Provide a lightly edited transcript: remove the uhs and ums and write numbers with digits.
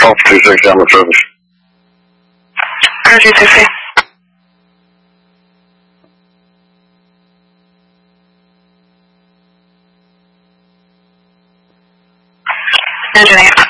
Golf 26 on the service. Roger, 2-3. Engineer.